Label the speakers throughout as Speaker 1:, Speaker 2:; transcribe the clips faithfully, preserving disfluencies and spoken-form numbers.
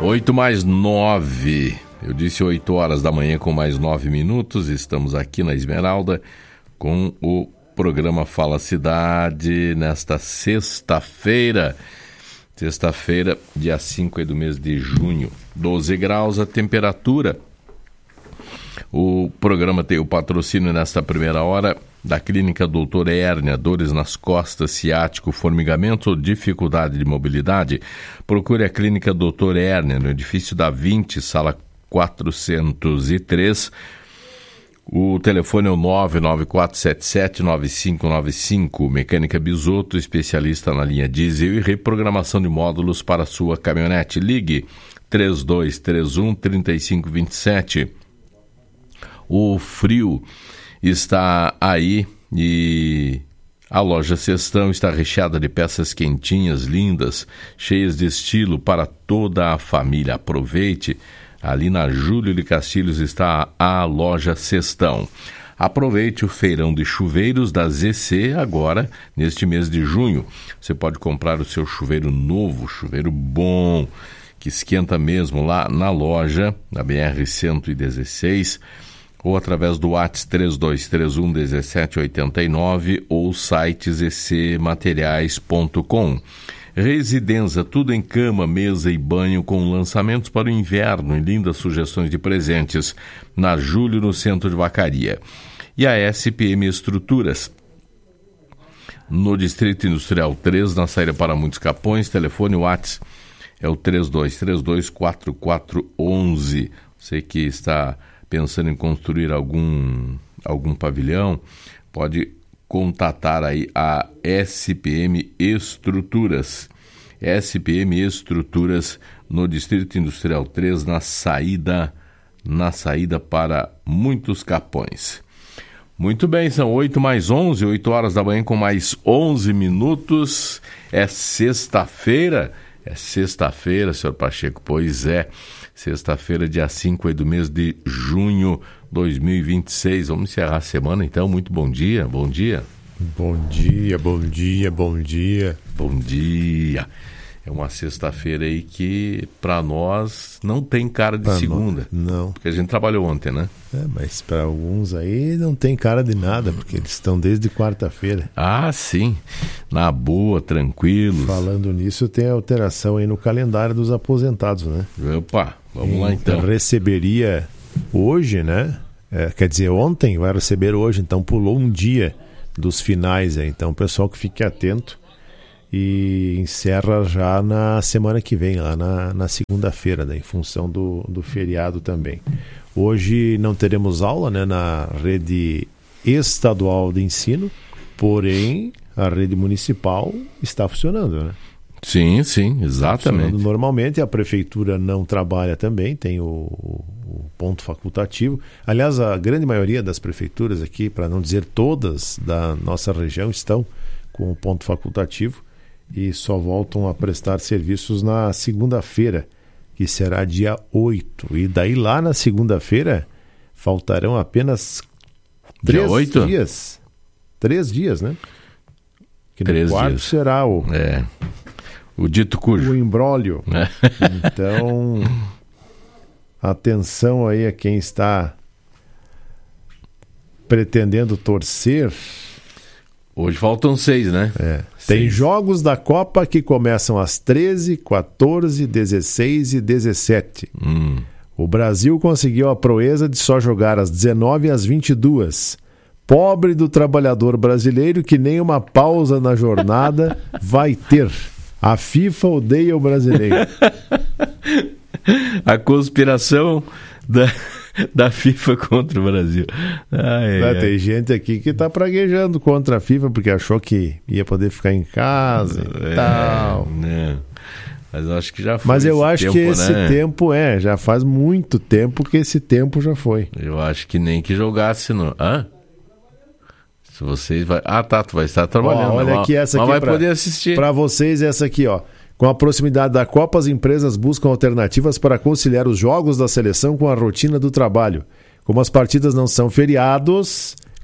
Speaker 1: oito mais nove. Eu disse oito horas da manhã com mais nove minutos. Estamos aqui na Esmeralda com o programa Fala Cidade nesta sexta-feira. Sexta-feira, dia cinco do mês de junho. doze graus a temperatura. O programa tem o patrocínio nesta primeira hora da Clínica Doutor Hérnia, dores nas costas, ciático, formigamento ou dificuldade de mobilidade. Procure a Clínica Doutor Hérnia no edifício da vinte, sala quatrocentos e três. O telefone é o nove nove quatro sete sete nove cinco nove cinco. Mecânica Bisotto, especialista na linha diesel e reprogramação de módulos para sua caminhonete. Ligue três dois três um, três cinco dois sete. O frio está aí e a loja Sestão está recheada de peças quentinhas, lindas, cheias de estilo para toda a família. Aproveite, ali na Júlio de Castilhos está a loja Sestão. Aproveite o feirão de chuveiros da Z C agora, neste mês de junho. Você pode comprar o seu chuveiro novo, chuveiro bom, que esquenta mesmo lá na loja, na B R cento e dezesseis, ou através do WhatsApp três dois três um, um sete oito nove ou site z c materiais ponto com. Residenza, tudo em cama, mesa e banho com lançamentos para o inverno e lindas sugestões de presentes na Júlio, no centro de Vacaria. E a S P M Estruturas, no Distrito Industrial três, na saída para Muitos Capões. Telefone WhatsApp é o três dois três dois, quatro quatro um um. Você que está pensando em construir algum, algum pavilhão, pode contatar aí a S P M Estruturas. S P M Estruturas no Distrito Industrial três, na saída, na saída para Muitos Capões. Muito bem, são oito mais onze, oito horas da manhã com mais onze minutos. É sexta-feira, é sexta-feira, senhor Pacheco, pois é. Sexta-feira, dia cinco do mês de junho de dois mil e vinte e seis. Vamos encerrar a semana, então. Muito bom dia, bom dia.
Speaker 2: Bom dia, bom dia, bom dia.
Speaker 1: Bom dia. É uma sexta-feira aí que, para nós, não tem cara de pra segunda.
Speaker 2: Nós, não.
Speaker 1: Porque a gente trabalhou ontem, né?
Speaker 2: É, mas para alguns aí não tem cara de nada, porque eles estão desde quarta-feira.
Speaker 1: Ah, sim. Na boa, tranquilos.
Speaker 2: Falando nisso, tem alteração aí no calendário dos aposentados, né?
Speaker 1: Opa, vamos e lá então.
Speaker 2: Receberia hoje, né? É, quer dizer, ontem vai receber hoje, então pulou um dia dos finais aí. Então, o pessoal que fique atento. E encerra já na semana que vem, lá na, na segunda-feira, né, em função do, do feriado também. Hoje não teremos aula, né, na rede estadual de ensino, porém a rede municipal está funcionando, né?
Speaker 1: Sim, sim, exatamente.
Speaker 2: Normalmente a prefeitura não trabalha também, tem o, o ponto facultativo. Aliás, a grande maioria das prefeituras aqui, para não dizer todas da nossa região, estão com o ponto facultativo. E só voltam a prestar serviços na segunda-feira, que será dia oito. E daí lá na segunda-feira faltarão apenas três dia oito? dias. Três dias, né? Que
Speaker 1: três
Speaker 2: no quarto
Speaker 1: dias.
Speaker 2: será o...
Speaker 1: É. O dito cujo.
Speaker 2: O imbróglio. É. Então, atenção aí a quem está pretendendo torcer...
Speaker 1: Hoje faltam seis, né?
Speaker 2: É. Tem jogos da Copa que começam às treze, quatorze, dezesseis e dezessete.
Speaker 1: Hum.
Speaker 2: O Brasil conseguiu a proeza de só jogar às dezenove e às vinte e duas. Pobre do trabalhador brasileiro que nem uma pausa na jornada vai ter. A FIFA odeia o brasileiro.
Speaker 1: A conspiração da... da FIFA contra o Brasil. Ai,
Speaker 2: é, tem gente aqui que tá praguejando contra a FIFA porque achou que ia poder ficar em casa e é, tal.
Speaker 1: Né? Mas eu acho que já foi.
Speaker 2: Mas eu acho
Speaker 1: tempo,
Speaker 2: que esse
Speaker 1: né?
Speaker 2: tempo é, já faz muito tempo que esse tempo já foi.
Speaker 1: Eu acho que nem que jogasse no... Hã? Se vocês vai... Ah, tá, tu vai estar trabalhando.
Speaker 2: Ó, olha
Speaker 1: mas,
Speaker 2: aqui essa
Speaker 1: mas
Speaker 2: aqui
Speaker 1: vai
Speaker 2: pra,
Speaker 1: poder assistir.
Speaker 2: Para vocês essa aqui, ó. Com a proximidade da Copa, as empresas buscam alternativas para conciliar os jogos da seleção com a rotina do trabalho. Como as partidas não são feriados,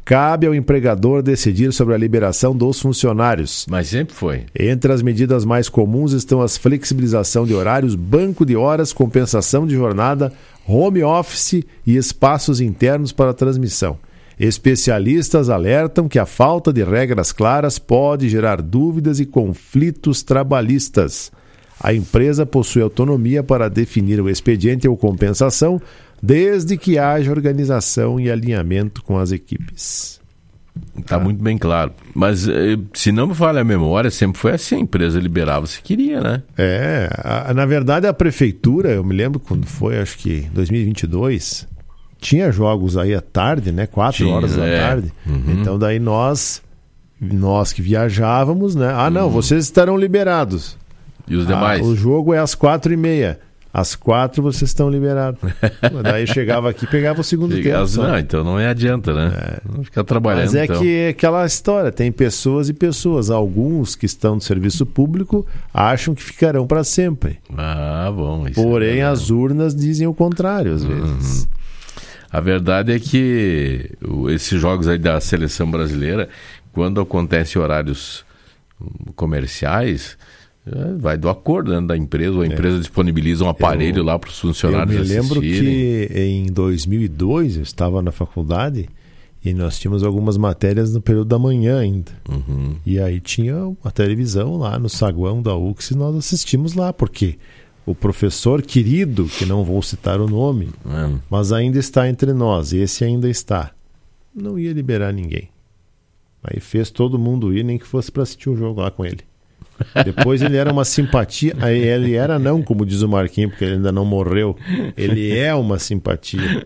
Speaker 2: cabe ao empregador decidir sobre a liberação dos funcionários.
Speaker 1: Mas sempre foi.
Speaker 2: Entre as medidas mais comuns estão as flexibilização de horários, banco de horas, compensação de jornada, home office e espaços internos para transmissão. Especialistas alertam que a falta de regras claras pode gerar dúvidas e conflitos trabalhistas. A empresa possui autonomia para definir o expediente ou compensação, desde que haja organização e alinhamento com as equipes.
Speaker 1: Está muito bem claro. Mas, se não me falha a memória, sempre foi assim, a empresa liberava se queria, né?
Speaker 2: É, a, na verdade a prefeitura, eu me lembro quando foi, acho que em dois mil e vinte e dois, tinha jogos aí à tarde, né? Quatro tinha, horas da é. tarde. Uhum. Então daí nós, nós que viajávamos, né? Ah, não, uhum. vocês estarão liberados.
Speaker 1: E os demais?
Speaker 2: Ah, o jogo é às quatro e meia. Às quatro vocês estão liberados. Daí chegava aqui e pegava o segundo
Speaker 1: Chega,
Speaker 2: tempo.
Speaker 1: Não, então não é adianta, né? É. Não ficar trabalhando.
Speaker 2: Mas é
Speaker 1: então.
Speaker 2: que é aquela história, tem pessoas e pessoas. Alguns que estão no serviço público acham que ficarão para sempre.
Speaker 1: Ah, bom. Isso
Speaker 2: Porém,
Speaker 1: é
Speaker 2: as urnas dizem o contrário, às vezes.
Speaker 1: Uhum. A verdade é que esses jogos aí da seleção brasileira, quando acontecem horários comerciais, vai do acordo, né, da empresa, ou a empresa é. disponibiliza um aparelho eu, lá para os funcionários
Speaker 2: assistirem. Eu me lembro
Speaker 1: assistirem.
Speaker 2: que em dois mil e dois eu estava na faculdade e nós tínhamos algumas matérias no período da manhã ainda.
Speaker 1: Uhum.
Speaker 2: E aí tinha uma televisão lá no saguão da U C S e nós assistimos lá, porque o professor querido, que não vou citar o nome, é. mas ainda está entre nós, esse ainda está, não ia liberar ninguém. Aí fez todo mundo ir, nem que fosse para assistir o jogo lá com ele. Depois ele era uma simpatia, aí ele era não, como diz o Marquinhos, porque ele ainda não morreu, ele é uma simpatia.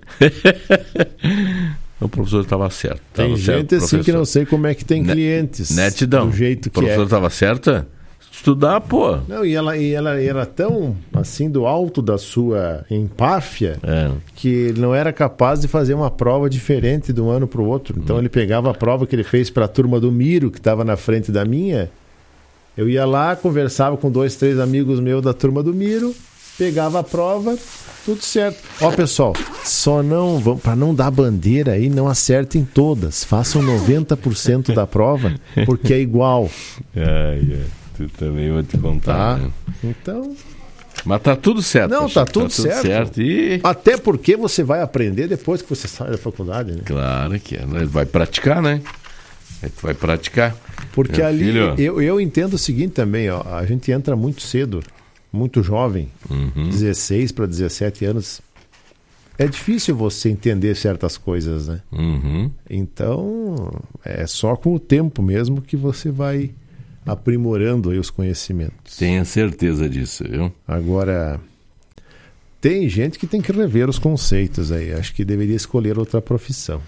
Speaker 1: O professor estava certo. Tava
Speaker 2: tem gente
Speaker 1: certo,
Speaker 2: assim
Speaker 1: professor.
Speaker 2: Que não sei como é que tem clientes.
Speaker 1: Netidão.
Speaker 2: Do jeito que
Speaker 1: o professor estava
Speaker 2: é.
Speaker 1: certa? Estudar, pô.
Speaker 2: Não, e ela, e ela era tão assim do alto da sua empáfia
Speaker 1: é.
Speaker 2: que ele não era capaz de fazer uma prova diferente de um ano para o outro. Então hum. ele pegava a prova que ele fez para a turma do Miro, que estava na frente da minha. Eu ia lá, conversava com dois, três amigos meus da turma do Miro, pegava a prova, tudo certo. Ó, pessoal, só não, para não dar bandeira aí, não acertem todas. Façam noventa por cento da prova, porque é igual.
Speaker 1: Ai, ai. Tu também vou te contar.
Speaker 2: Tá?
Speaker 1: Né?
Speaker 2: Então...
Speaker 1: Mas tá tudo certo.
Speaker 2: Não, tá tudo,
Speaker 1: tá tudo
Speaker 2: certo.
Speaker 1: certo. E...
Speaker 2: Até porque você vai aprender depois que você sai da faculdade, né?
Speaker 1: Claro que é. Né? Vai praticar, né? Aí tu vai praticar.
Speaker 2: Porque
Speaker 1: Meu
Speaker 2: ali,
Speaker 1: filho...
Speaker 2: eu, eu entendo o seguinte também, ó, a gente entra muito cedo, muito jovem,
Speaker 1: uhum.
Speaker 2: dezesseis para dezessete anos. É difícil você entender certas coisas, né?
Speaker 1: Uhum.
Speaker 2: Então, é só com o tempo mesmo que você vai aprimorando aí os conhecimentos.
Speaker 1: Tenha certeza disso, viu?
Speaker 2: Agora, tem gente que tem que rever os conceitos aí. Acho que deveria escolher outra profissão.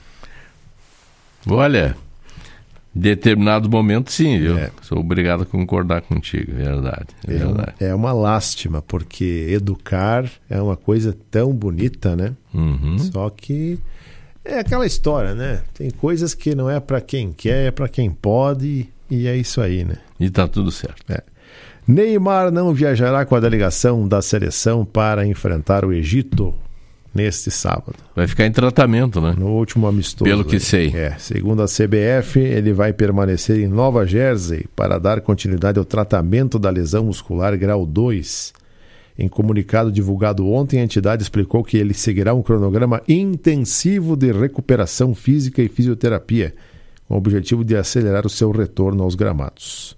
Speaker 1: Olha... Determinado momento, sim, viu?
Speaker 2: É.
Speaker 1: Sou obrigado a concordar contigo, é verdade. É,
Speaker 2: é,
Speaker 1: verdade.
Speaker 2: Um, é uma lástima, porque educar é uma coisa tão bonita, né?
Speaker 1: Uhum.
Speaker 2: Só que é aquela história, né? Tem coisas que não é para quem quer, é para quem pode, e é isso aí, né?
Speaker 1: E tá tudo certo.
Speaker 2: É. Neymar não viajará com a delegação da seleção para enfrentar o Egito neste sábado.
Speaker 1: Vai ficar em tratamento, né?
Speaker 2: No último amistoso.
Speaker 1: Pelo que
Speaker 2: aí.
Speaker 1: sei.
Speaker 2: É, segundo a C B F, ele vai permanecer em Nova Jersey para dar continuidade ao tratamento da lesão muscular grau dois. Em comunicado divulgado ontem, a entidade explicou que ele seguirá um cronograma intensivo de recuperação física e fisioterapia, com o objetivo de acelerar o seu retorno aos gramados.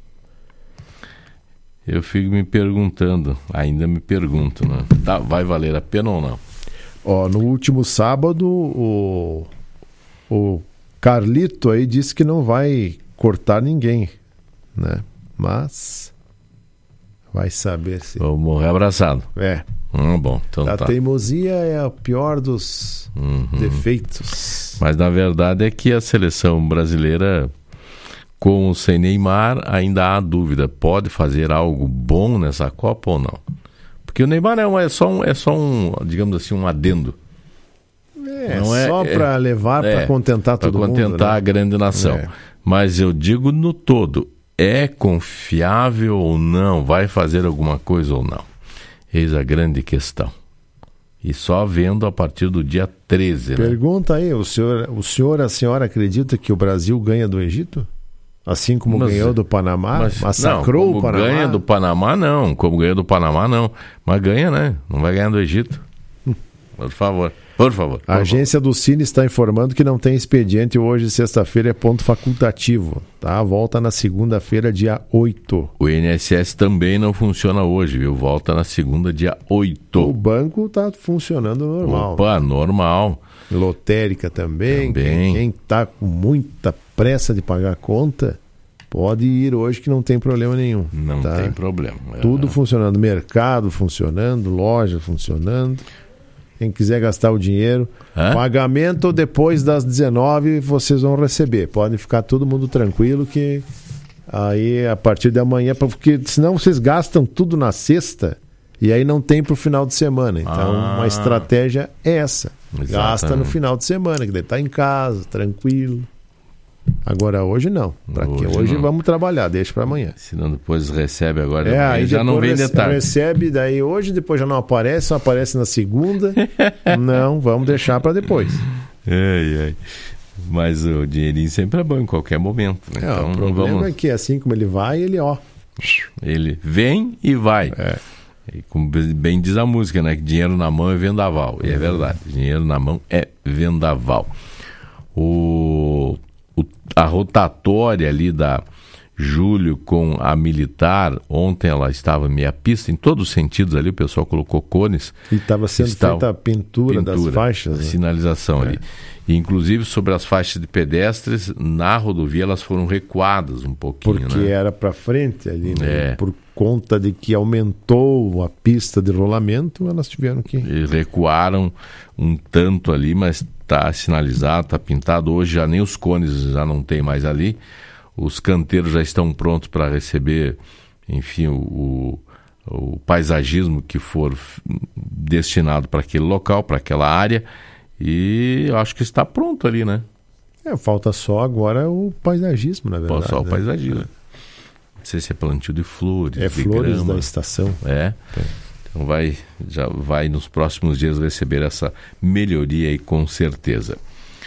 Speaker 1: Eu fico me perguntando, ainda me pergunto, né? Tá, vai valer a pena ou não?
Speaker 2: Ó, no último sábado, o, o Carlito aí disse que não vai cortar ninguém, né? Mas vai saber se...
Speaker 1: Vou morrer abraçado.
Speaker 2: É.
Speaker 1: Hum, bom, então
Speaker 2: a
Speaker 1: tá.
Speaker 2: teimosia é o pior dos
Speaker 1: uhum.
Speaker 2: defeitos.
Speaker 1: Mas na verdade é que a seleção brasileira, com ou sem Neymar, ainda há dúvida. Pode fazer algo bom nessa Copa ou não? Porque o Neymar é, um, é, só, um, é só um, digamos assim, um adendo.
Speaker 2: É, não é só para é, levar, é, para contentar todo mundo.
Speaker 1: Para contentar, né? A grande nação. É. Mas eu digo no todo, é confiável ou não? Vai fazer alguma coisa ou não? Eis a grande questão. E só vendo a partir do dia treze.
Speaker 2: Pergunta né? aí, o senhor, o senhor, a senhora acredita que o Brasil ganha do Egito? Assim como mas, ganhou do Panamá?
Speaker 1: Mas,
Speaker 2: massacrou
Speaker 1: não, como
Speaker 2: o Panamá?
Speaker 1: Ganha do Panamá, não. Como ganha do Panamá, não. Mas ganha, né? Não vai ganhar do Egito. Por favor. Por favor. Por
Speaker 2: a agência favor. do Cine está informando que não tem expediente hoje, sexta-feira, é ponto facultativo. Tá? Volta na segunda-feira, dia oito.
Speaker 1: O I N S S também não funciona hoje, viu? Volta na segunda, dia oito.
Speaker 2: O banco está funcionando normal.
Speaker 1: Opa, normal.
Speaker 2: Lotérica também.
Speaker 1: Também.
Speaker 2: Quem está com muita pressa de pagar a conta, pode ir hoje que não tem problema nenhum.
Speaker 1: Não
Speaker 2: tá?
Speaker 1: tem problema.
Speaker 2: Tudo é. funcionando. Mercado funcionando, loja funcionando. Quem quiser gastar o dinheiro, Hã? pagamento depois das dezenove vocês vão receber. Pode ficar todo mundo tranquilo que aí a partir de amanhã, porque senão vocês gastam tudo na sexta e aí não tem para o final de semana. Então ah. uma estratégia é essa. Exatamente. Gasta no final de semana, que daí está em casa, tranquilo. Agora hoje não. Para que hoje não. Vamos trabalhar, deixa para amanhã.
Speaker 1: Senão depois recebe agora.
Speaker 2: É, aí
Speaker 1: já não vem de tarde.
Speaker 2: Recebe, daí hoje, depois já não aparece, só aparece na segunda. Não, vamos deixar para depois.
Speaker 1: Ai, ai. Mas o dinheirinho sempre é bom em qualquer momento. Né?
Speaker 2: É,
Speaker 1: então,
Speaker 2: o problema
Speaker 1: vamos...
Speaker 2: é que assim como ele vai, ele ó.
Speaker 1: Ele vem e vai. É. E como bem diz a música, né? Que dinheiro na mão é vendaval. E é verdade. Dinheiro na mão é vendaval. O... O, a rotatória ali da Júlio com a militar, ontem ela estava meia pista, em todos os sentidos ali, o pessoal colocou cones.
Speaker 2: E estava sendo estava, feita a pintura, pintura das faixas.
Speaker 1: Né? Sinalização é. ali. E, inclusive, sobre as faixas de pedestres, na rodovia elas foram recuadas um pouquinho.
Speaker 2: Porque
Speaker 1: né?
Speaker 2: era para frente ali, né?
Speaker 1: É.
Speaker 2: Por conta de que aumentou a pista de rolamento, elas tiveram que...
Speaker 1: E recuaram um tanto ali, mas está sinalizado, está pintado. Hoje já nem os cones já não tem mais ali. Os canteiros já estão prontos para receber, enfim, o, o, o paisagismo que for destinado para aquele local, para aquela área. E eu acho que está pronto ali, né?
Speaker 2: É, falta só agora o paisagismo, na verdade.
Speaker 1: Só o
Speaker 2: né?
Speaker 1: paisagismo. É. Não sei se é plantio de flores,
Speaker 2: é
Speaker 1: de
Speaker 2: flores
Speaker 1: grama.
Speaker 2: Da estação.
Speaker 1: É. é. Então vai, já vai nos próximos dias receber essa melhoria aí com certeza.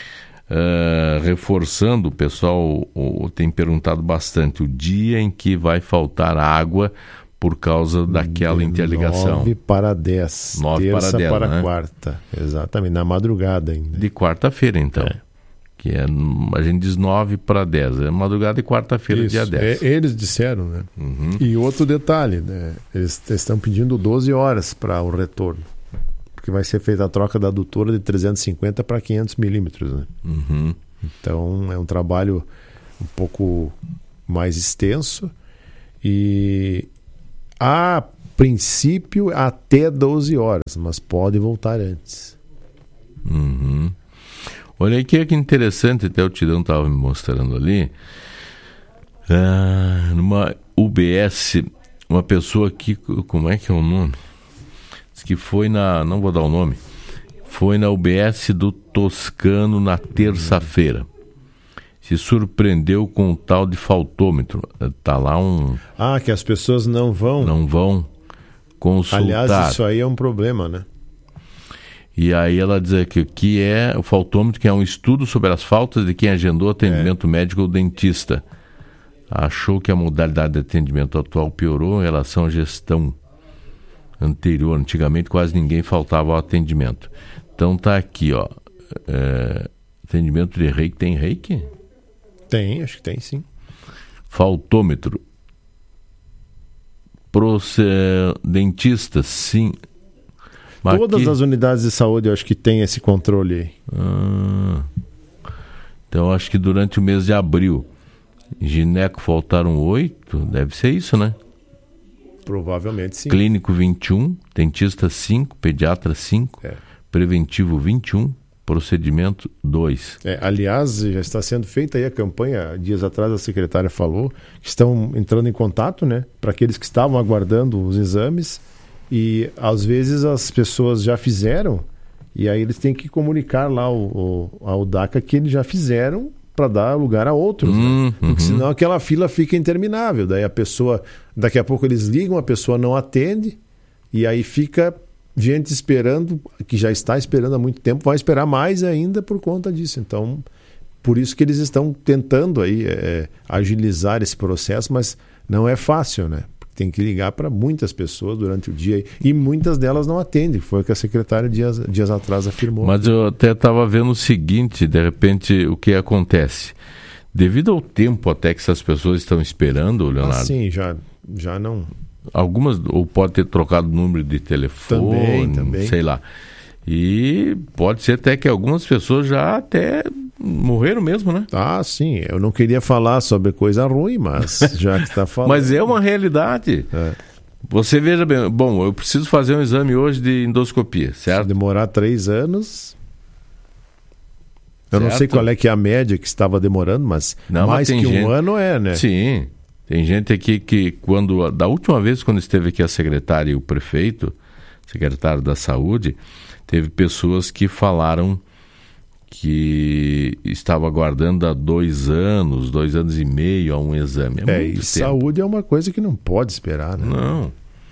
Speaker 1: Uh, reforçando, o pessoal o, tem perguntado bastante o dia em que vai faltar água por causa daquela interligação.
Speaker 2: nove para dez.
Speaker 1: nove
Speaker 2: terça
Speaker 1: para dez,
Speaker 2: para
Speaker 1: né?
Speaker 2: quarta. Exatamente, na madrugada ainda.
Speaker 1: De quarta-feira, então. É. Que é, a gente diz nove para dez. É madrugada de quarta-feira, dia dez.
Speaker 2: É, eles disseram, né?
Speaker 1: Uhum.
Speaker 2: E outro detalhe, né? Eles estão pedindo doze horas para o retorno. Porque vai ser feita a troca da adutora de trezentos e cinquenta para quinhentos milímetros, né?
Speaker 1: Uhum.
Speaker 2: Então é um trabalho um pouco mais extenso e a princípio até doze horas, mas pode voltar antes.
Speaker 1: Uhum. Olha aqui que interessante, até o Tidão estava me mostrando ali. Ah, numa U B S, uma pessoa aqui, como é que é o nome? Diz que foi na, não vou dar o nome, foi na U B S do Toscano na terça-feira. Se surpreendeu com o tal de faltômetro. Tá lá um...
Speaker 2: Ah, que as pessoas não vão...
Speaker 1: Não vão consultar.
Speaker 2: Aliás, isso aí é um problema, né?
Speaker 1: E aí ela diz aqui que é o faltômetro, que é um estudo sobre as faltas de quem agendou atendimento é. médico ou dentista. Achou que a modalidade de atendimento atual piorou em relação à gestão anterior. Antigamente quase ninguém faltava ao atendimento. Então tá aqui, ó. É, atendimento de reiki. Tem reiki?
Speaker 2: Tem, acho que tem sim.
Speaker 1: Faltômetro. Proce... Dentista, sim. Mas
Speaker 2: todas
Speaker 1: aqui...
Speaker 2: as unidades de saúde eu acho que tem esse controle aí.
Speaker 1: Ah, então acho que durante o mês de abril, gineco faltaram oito, deve ser isso, né?
Speaker 2: Provavelmente sim.
Speaker 1: Clínico vinte e um, dentista cinco, pediatra cinco, é. Preventivo vinte e um, procedimento dois.
Speaker 2: É, aliás, já está sendo feita aí a campanha, dias atrás a secretária falou, que estão entrando em contato, né? Para aqueles que estavam aguardando os exames. E às vezes as pessoas já fizeram e aí eles têm que comunicar lá o, o, ao DACA que eles já fizeram para dar lugar a outros,
Speaker 1: uhum,
Speaker 2: né? Porque senão aquela fila fica interminável. Daí a pessoa, daqui a pouco eles ligam, a pessoa não atende e aí fica gente esperando, que já está esperando há muito tempo, vai esperar mais ainda por conta disso. Então, por isso que eles estão tentando aí é, agilizar esse processo, mas não é fácil, né? Tem que ligar para muitas pessoas durante o dia e muitas delas não atendem. Foi o que a secretária dias, dias atrás afirmou.
Speaker 1: Mas eu até estava vendo o seguinte, de repente, o que acontece? Devido ao tempo até que essas pessoas estão esperando, Leonardo...
Speaker 2: Ah, sim, já, já não...
Speaker 1: Algumas, ou pode ter trocado o número de telefone,
Speaker 2: também, também.
Speaker 1: sei lá. E pode ser até que algumas pessoas já até morreram mesmo, né?
Speaker 2: Ah, sim. Eu não queria falar sobre coisa ruim, mas já que está falando...
Speaker 1: Mas é uma realidade.
Speaker 2: É.
Speaker 1: Você veja bem, bom, eu preciso fazer um exame hoje de endoscopia, certo?
Speaker 2: Se demorar três anos... Eu
Speaker 1: certo?
Speaker 2: não sei qual é que é a média que estava demorando, mas
Speaker 1: não,
Speaker 2: mais
Speaker 1: mas
Speaker 2: que
Speaker 1: gente...
Speaker 2: um ano é, né?
Speaker 1: Sim. Tem gente aqui que, quando da última vez quando esteve aqui a secretária e o prefeito, secretário da Saúde, teve pessoas que falaram que estava aguardando há dois anos, dois anos e meio a um exame. É,
Speaker 2: é
Speaker 1: muito
Speaker 2: e
Speaker 1: tempo.
Speaker 2: Saúde é uma coisa que não pode esperar, né?
Speaker 1: Não.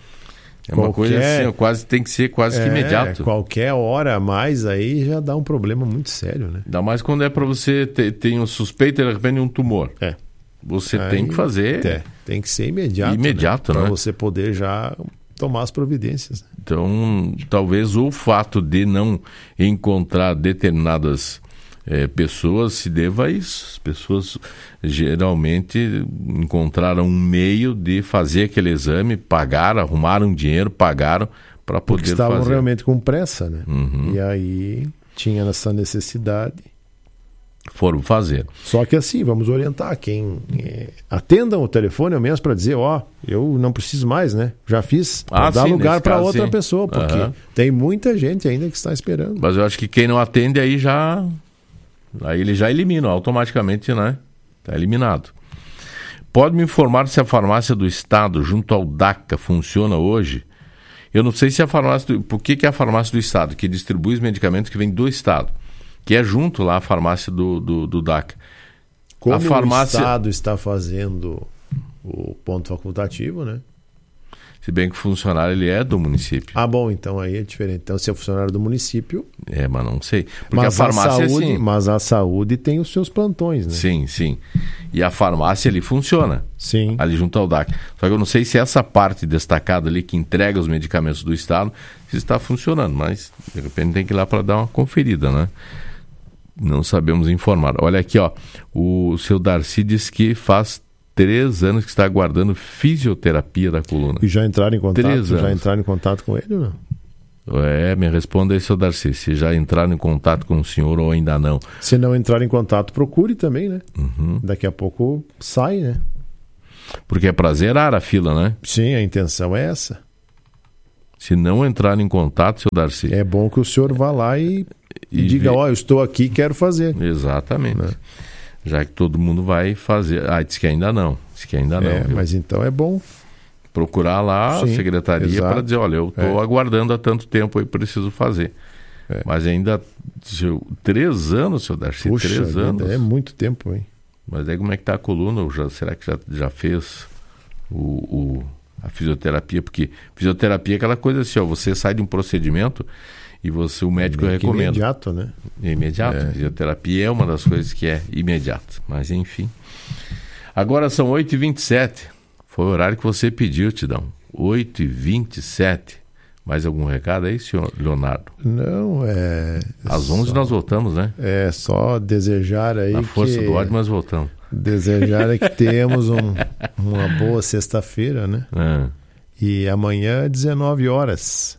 Speaker 1: É
Speaker 2: qualquer...
Speaker 1: uma coisa assim, quase tem que ser quase
Speaker 2: é,
Speaker 1: que imediato.
Speaker 2: Qualquer hora a mais aí já dá um problema muito sério, né?
Speaker 1: Ainda mais quando é para você ter, ter um suspeito e de repente um tumor.
Speaker 2: É.
Speaker 1: Você
Speaker 2: aí,
Speaker 1: tem que fazer...
Speaker 2: É, tem que ser imediato.
Speaker 1: Imediato,
Speaker 2: né?
Speaker 1: né?
Speaker 2: Para você poder já tomar as providências.
Speaker 1: Então, talvez o fato de não encontrar determinadas é, pessoas se deva a isso. As pessoas geralmente encontraram um meio de fazer aquele exame, pagaram, arrumaram dinheiro, pagaram para poder
Speaker 2: Porque estavam
Speaker 1: fazer.
Speaker 2: realmente com pressa, né?
Speaker 1: Uhum.
Speaker 2: E aí tinha essa necessidade.
Speaker 1: Foram fazer.
Speaker 2: Só que assim, vamos orientar quem é, atendam o telefone ao menos para dizer, ó, oh, eu não preciso mais, né? Já fiz,
Speaker 1: Ah,
Speaker 2: dá
Speaker 1: sim,
Speaker 2: lugar para
Speaker 1: caso,
Speaker 2: outra
Speaker 1: sim.
Speaker 2: pessoa, porque
Speaker 1: Uhum.
Speaker 2: tem muita gente ainda que está esperando.
Speaker 1: Mas eu acho que quem não atende aí já... Aí ele já elimina automaticamente, né? Está eliminado. Pode me informar se a farmácia do Estado, junto ao DACA, funciona hoje? Eu não sei se a farmácia... Do... Por que, que é a farmácia do Estado? Que distribui os medicamentos que vêm do Estado. Que é junto lá a farmácia do, do, do DACA.
Speaker 2: Como
Speaker 1: a farmácia...
Speaker 2: o Estado está fazendo o ponto facultativo, né?
Speaker 1: Se bem que o funcionário ele é do município.
Speaker 2: Ah, bom, então aí é diferente. Então, se é funcionário do município...
Speaker 1: É, mas não sei. Porque
Speaker 2: mas
Speaker 1: a farmácia
Speaker 2: a saúde,
Speaker 1: é assim.
Speaker 2: Mas a saúde tem os seus plantões, né?
Speaker 1: Sim, sim. E a farmácia ali funciona.
Speaker 2: Sim.
Speaker 1: Ali junto ao DACA. Só que eu não sei se essa parte destacada ali que entrega os medicamentos do Estado se está funcionando, mas de repente tem que ir lá para dar uma conferida, né? Não sabemos informar. Olha aqui, ó. O seu Darcy diz que faz três anos que está aguardando fisioterapia da coluna.
Speaker 2: E já entraram em contato?
Speaker 1: Três
Speaker 2: Já
Speaker 1: anos.
Speaker 2: entraram em contato com ele ou não?
Speaker 1: É, me responda aí, seu Darcy, se já entraram em contato com o senhor ou ainda não.
Speaker 2: Se não entrar em contato, procure também, né?
Speaker 1: Uhum.
Speaker 2: Daqui a pouco sai, né?
Speaker 1: Porque é para zerar a fila, né?
Speaker 2: Sim, a intenção é essa.
Speaker 1: Se não entrar em contato, seu Darcy...
Speaker 2: É bom que o senhor vá lá e,
Speaker 1: E
Speaker 2: diga,
Speaker 1: vê-
Speaker 2: ó, eu estou aqui, quero fazer.
Speaker 1: Exatamente.
Speaker 2: Né?
Speaker 1: Já que todo mundo vai fazer... Ah, diz que ainda não. Diz que ainda não.
Speaker 2: É,
Speaker 1: viu?
Speaker 2: mas então é bom.
Speaker 1: Procurar lá
Speaker 2: Sim,
Speaker 1: a secretaria
Speaker 2: exato.
Speaker 1: para dizer, olha, eu estou
Speaker 2: É.
Speaker 1: aguardando há tanto tempo e preciso fazer.
Speaker 2: É.
Speaker 1: Mas ainda... seu- Três anos, seu Darcy,
Speaker 2: Puxa,
Speaker 1: três
Speaker 2: vida,
Speaker 1: anos.
Speaker 2: é muito tempo, hein?
Speaker 1: Mas aí como é que está a coluna? Ou já, será que já, já fez o, o- a fisioterapia? Porque fisioterapia é aquela coisa assim, ó, você sai de um procedimento e você, o médico
Speaker 2: Meio que
Speaker 1: recomenda.
Speaker 2: imediato, né?
Speaker 1: É imediato.
Speaker 2: É.
Speaker 1: Fisioterapia é uma das coisas que é imediato. Mas enfim. Agora são oito e vinte e sete. Foi o horário que você pediu, Tidão. oito e vinte e sete. Mais algum recado aí, senhor Leonardo?
Speaker 2: Não, é...
Speaker 1: Às onze
Speaker 2: só,
Speaker 1: nós voltamos, né?
Speaker 2: É só desejar aí
Speaker 1: Na força
Speaker 2: que...
Speaker 1: do ódio nós voltamos.
Speaker 2: Desejar é que tenhamos um, uma boa sexta-feira, né?
Speaker 1: Ah,
Speaker 2: E amanhã, dezenove horas.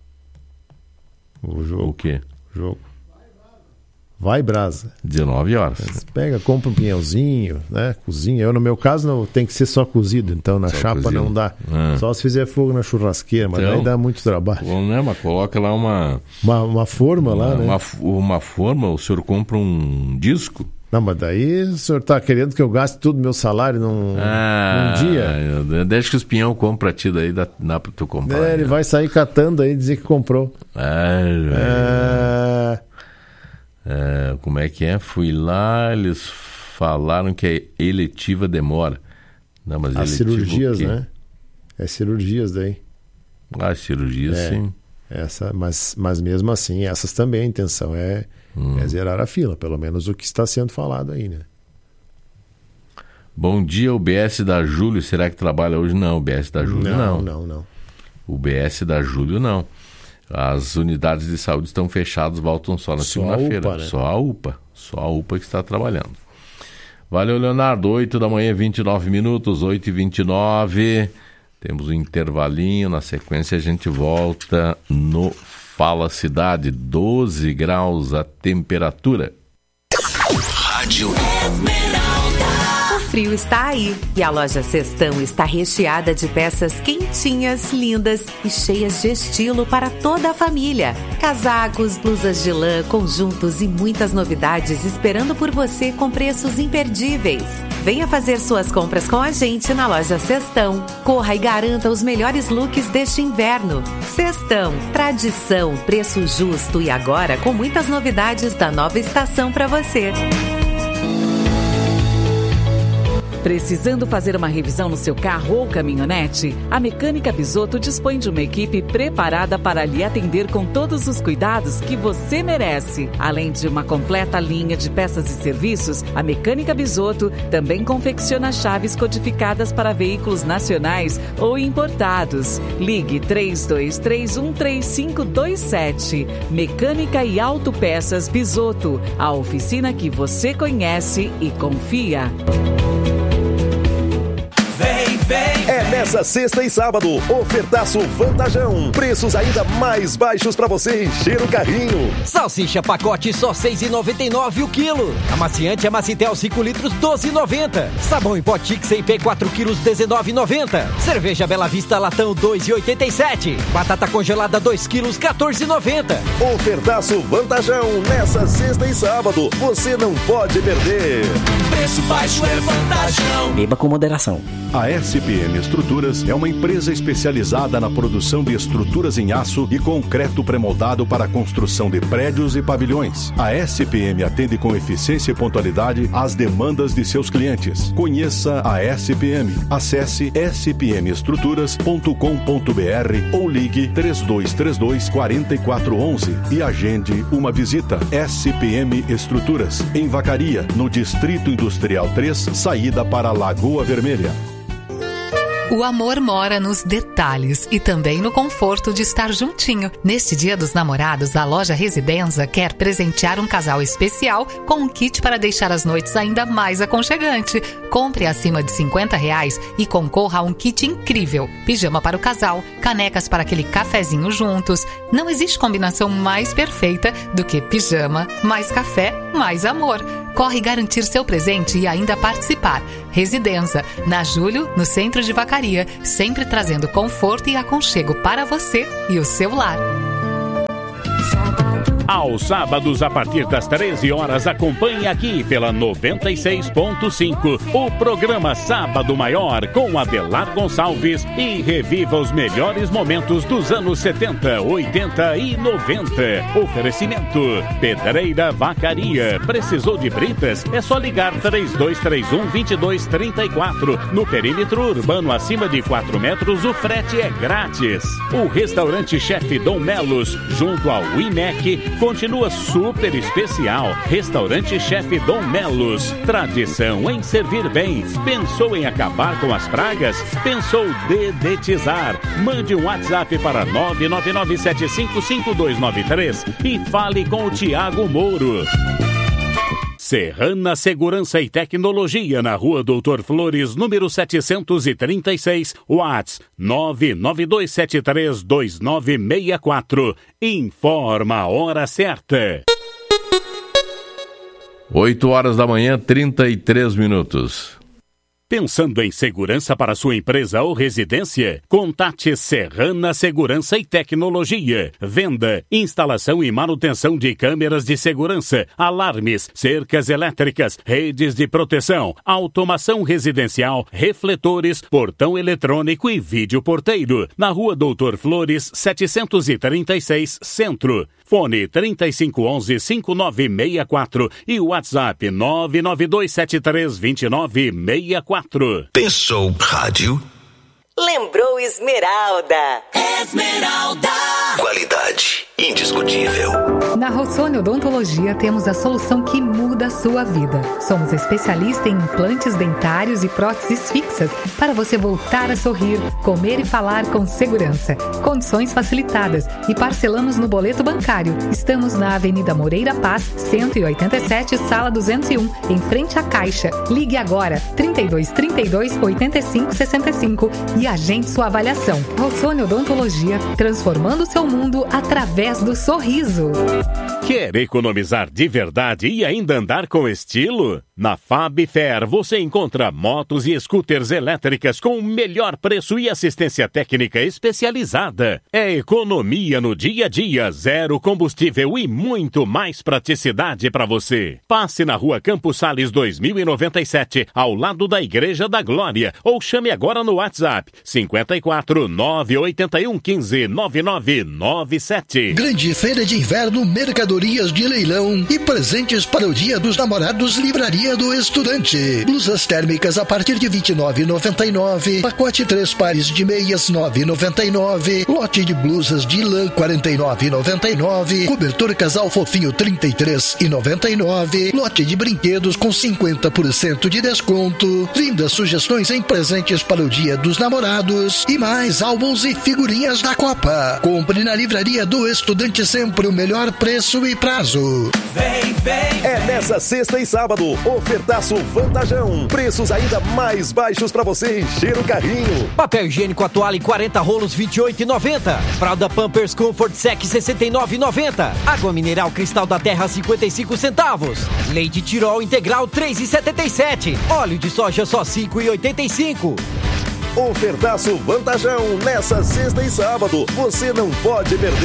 Speaker 2: O jogo.
Speaker 1: o quê?
Speaker 2: jogo. Vai, Brasa.
Speaker 1: dezenove horas.
Speaker 2: Pega, compra um pinhãozinho, né? Cozinha. Eu, no meu caso, não, tem que ser só cozido. Então, na
Speaker 1: Só
Speaker 2: chapa
Speaker 1: cozido.
Speaker 2: não dá.
Speaker 1: Ah.
Speaker 2: Só se fizer fogo na churrasqueira, mas
Speaker 1: Então,
Speaker 2: aí dá muito trabalho.
Speaker 1: Bom, né, mas coloca lá uma,
Speaker 2: Uma, uma forma lá,
Speaker 1: uma,
Speaker 2: né?
Speaker 1: uma, uma forma, o senhor compra um disco.
Speaker 2: Não, mas daí o senhor tá querendo que eu gaste todo o meu salário num,
Speaker 1: Ah,
Speaker 2: num dia.
Speaker 1: Deixa que os pinhão compram pra ti, daí dá, dá pra tu comprar.
Speaker 2: É, ele
Speaker 1: né?
Speaker 2: vai sair catando aí e dizer que comprou.
Speaker 1: Ah, velho.
Speaker 2: Ah,
Speaker 1: É, como é que é? Fui lá, eles falaram que a eletiva demora. Não, mas
Speaker 2: as
Speaker 1: eletiva o
Speaker 2: cirurgias,
Speaker 1: quê?
Speaker 2: né? É cirurgias daí.
Speaker 1: Ah, cirurgia,
Speaker 2: É.
Speaker 1: sim.
Speaker 2: Essa, mas, mas mesmo assim, essas também a intenção é, hum. é zerar a fila, pelo menos o que está sendo falado aí, né?
Speaker 1: Bom dia, o B S da Júlio, será que trabalha hoje? Não, o B S da Júlio não.
Speaker 2: Não, não, não.
Speaker 1: O B S da Júlio não. As unidades de saúde estão fechadas, voltam só na segunda-feira. Né? Só a U P A, só a U P A que está trabalhando. Valeu, Leonardo, oito da manhã, vinte e nove minutos, oito e vinte e nove. Temos um intervalinho, na sequência a gente volta no Fala Cidade, doze graus a temperatura.
Speaker 3: Rádio Esmeralda. O frio está aí e a loja Sestão está recheada de peças quentinhas, lindas e cheias de estilo para toda a família. Casacos, blusas de lã, conjuntos e muitas novidades esperando por você com preços imperdíveis. Venha fazer suas compras com a gente na loja Sestão. Corra e garanta os melhores looks deste inverno. Sestão, tradição, preço justo e agora com muitas novidades da nova estação para você.
Speaker 4: Precisando fazer uma revisão no seu carro ou caminhonete? A Mecânica Bisotto dispõe de uma equipe preparada para lhe atender com todos os cuidados que você merece. Além de uma completa linha de peças e serviços, a Mecânica Bisotto também confecciona chaves codificadas para veículos nacionais ou importados. Ligue três dois três um três cinco dois sete. Mecânica e Autopeças Bisotto, a oficina que você conhece e confia.
Speaker 5: É nessa sexta e sábado, ofertaço Vantajão. Preços ainda mais baixos para você encher o carrinho.
Speaker 6: Salsicha pacote só seis reais e noventa e nove centavos o quilo. Amaciante Amacitel cinco litros doze reais e noventa centavos. Sabão em pó Tix em P quatro quilos dezenove reais e noventa centavos. Cerveja Bela Vista latão dois reais e oitenta e sete centavos. Batata congelada dois quilos quatorze reais e noventa centavos.
Speaker 5: Ofertaço Vantajão nessa sexta e sábado. Você não pode perder.
Speaker 7: Preço baixo é Vantajão.
Speaker 6: Beba com moderação.
Speaker 8: A S P M Estruturas é uma empresa especializada na produção de estruturas em aço e concreto pré-moldado para a construção de prédios e pavilhões. A S P M atende com eficiência e pontualidade às demandas de seus clientes. Conheça a S P M. Acesse s p m estruturas ponto com ponto b r ou ligue três dois três dois quatro quatro um um e agende uma visita. S P M Estruturas, em Vacaria, no Distrito Industrial três, saída para Lagoa Vermelha.
Speaker 9: O amor mora nos detalhes e também no conforto de estar juntinho. Neste Dia dos Namorados, a loja Residenza quer presentear um casal especial com um kit para deixar as noites ainda mais aconchegante. Compre acima de cinquenta reais e concorra a um kit incrível. Pijama para o casal, canecas para aquele cafezinho juntos. Não existe combinação mais perfeita do que pijama, mais café, mais amor. Corre garantir seu presente e ainda participar. Residenza, na Júlio, no centro de Vacaria, sempre trazendo conforto e aconchego para você e o seu lar.
Speaker 10: Aos sábados, a partir das treze horas, acompanhe aqui pela noventa e seis ponto cinco o programa Sábado Maior com Adelar Gonçalves e reviva os melhores momentos dos anos setenta, oitenta e noventa. Oferecimento Pedreira Vacaria. Precisou de britas? É só ligar três dois três um, dois dois três quatro. No perímetro urbano acima de quatro metros, o frete é grátis. O restaurante Chefe Dom Melos, junto ao I M E C, continua super especial. Restaurante Chefe Dom Melos. Tradição em servir bem. Pensou em acabar com as pragas? Pensou dedetizar? Mande um WhatsApp para nove nove nove sete cinco cinco dois nove três e fale com o Tiago Mouro. Serrana Segurança e Tecnologia, na Rua Doutor Flores, número setecentos e trinta e seis, WhatsApp nove nove dois sete três dois nove seis quatro. Informa a hora certa.
Speaker 1: oito horas da manhã, trinta e três minutos.
Speaker 10: Pensando em segurança para sua empresa ou residência? Contate Serrana Segurança e Tecnologia. Venda, instalação e manutenção de câmeras de segurança, alarmes, cercas elétricas, redes de proteção, automação residencial, refletores, portão eletrônico e vídeo porteiro. Na Rua Doutor Flores, setecentos e trinta e seis, Centro. Fone trinta e cinco onze, cinco nove seis quatro e WhatsApp nove nove dois sete três dois nove seis quatro.
Speaker 7: Pensou rádio?
Speaker 3: Lembrou Esmeralda.
Speaker 7: Esmeralda. Qualidade
Speaker 11: indiscutível.
Speaker 9: Na Rossoni Odontologia temos a solução que muda a sua vida. Somos especialistas em implantes dentários e próteses fixas para você voltar a sorrir, comer e falar com segurança. Condições facilitadas e parcelamos no boleto bancário. Estamos na Avenida Moreira Paz, cento e oitenta e sete, sala duzentos e um, em frente à Caixa. Ligue agora, trinta e dois, trinta e dois, oitenta e cinco, sessenta e cinco e agende sua avaliação. Rossoni Odontologia, transformando o seu mundo através do sorriso.
Speaker 10: Quer economizar de verdade e ainda andar com estilo? Na Fab Fair você encontra motos e scooters elétricas com o melhor preço e assistência técnica especializada. É economia no dia a dia, zero combustível e muito mais praticidade para você. Passe na Rua Campos Sales dois mil e noventa e sete, ao lado da Igreja da Glória, ou chame agora no WhatsApp cinquenta e quatro, nove oito um, quinze, nove nove nove sete.
Speaker 12: Grande Feira de Inverno, mercadorias de leilão e presentes para o Dia dos Namorados, Livraria do Estudante. Blusas térmicas a partir de vinte e nove reais e noventa e nove centavos. Pacote três pares de meias nove reais e noventa e nove centavos. Lote de blusas de lã quarenta e nove reais e noventa e nove centavos. Cobertor casal fofinho trinta e três reais e noventa e nove centavos. Lote de brinquedos com cinquenta por cento de desconto. Lindas sugestões em presentes para o Dia dos Namorados e mais álbuns e figurinhas da Copa. Compre na Livraria do Estudante, sempre o melhor preço e prazo.
Speaker 5: Vem, vem, é nessa sexta e sábado, ofertaço Vantajão. Preços ainda mais baixos para você encher o carrinho.
Speaker 6: Papel higiênico Atual em quarenta rolos, vinte e oito reais e noventa centavos. Fralda Pampers Comfort Sec, sessenta e nove reais e noventa centavos. Água mineral Cristal da Terra, cinquenta e cinco centavos. Leite Tirol Integral, três reais e setenta e sete centavos. Óleo de soja só cinco reais e oitenta e cinco centavos.
Speaker 5: Ofertaço Vantajão nessa sexta e sábado. Você não pode perder.